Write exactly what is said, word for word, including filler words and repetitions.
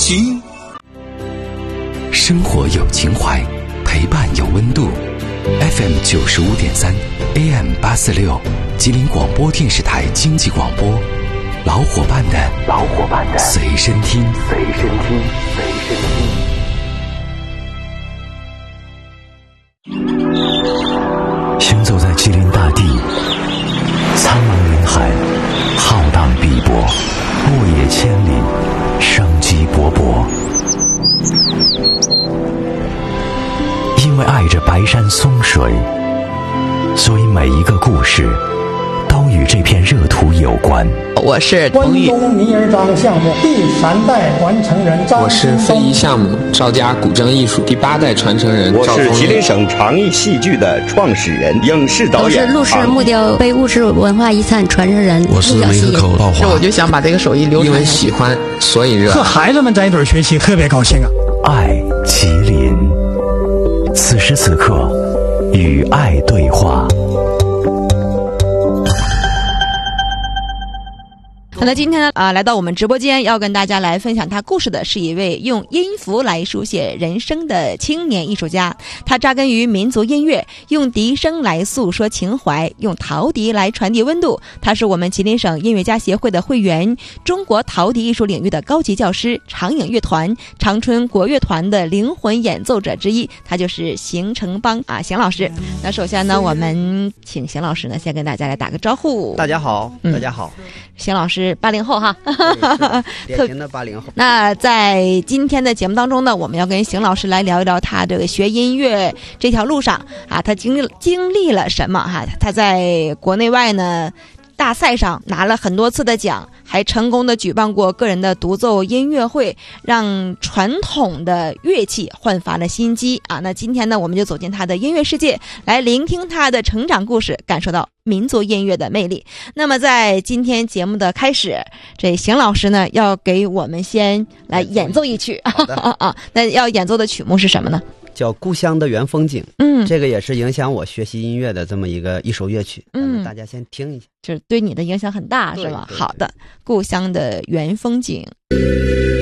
情。 生活有情怀，陪伴有温度。F M 九十五点三 ，A M 八四六，吉林广播电视台经济广播，老伙伴的老伙伴的随身听，随身听，随身听。行走在吉林大地，苍茫林海，浩荡碧波，沃野千里，生机勃勃。因为爱着白山松水，所以每一个故事都与这片热土有关。 我是关东迷人章项目第三代完成人张， 我是非遗项目赵家古筝艺术第八代传承人， 我是吉林省长艺戏剧的创始人、影视导演。 我是陆氏木雕非物质文化遗产传承人。 我是梅河口爆华。 我就想把这个手艺流传。 因为喜欢，所以热爱。 和孩子们在一堆学习，特别高兴啊！ 爱吉林，此时此刻，与爱对话。 好的，今天呢，啊，来到我们直播间要跟大家来分享他故事的是一位用音符来书写人生的青年艺术家。他扎根于民族音乐，用笛声来诉说情怀，用陶笛来传递温度。他是我们吉林省音乐家协会的会员，中国陶笛艺术领域的高级教师，长影乐团、长春国乐团的灵魂演奏者之一。他就是邢成邦啊，邢老师。那首先呢，我们请邢老师呢先跟大家来打个招呼。 大家好， 嗯、 大家好。 邢老师八零后哈， 典型的八零后。 那在今天的节目当中呢，我们要跟邢老师来聊一聊他这个学音乐这条路上啊，他经历经历了什么哈？他在国内外呢大赛上拿了很多次的奖，还成功的举办过个人的独奏音乐会，让传统的乐器焕发了新机啊！那今天呢，我们就走进他的音乐世界，来聆听他的成长故事，感受到民族音乐的魅力。那么在今天节目的开始，这邢老师呢要给我们先来演奏一曲啊啊！那要演奏的曲目是什么呢？ 叫《故乡的原风景》。 嗯， 这个也是影响我学习音乐的这么一个一首乐曲。嗯，大家先听一下， 就是对你的影响很大，是吧？好的，《故乡的原风景》。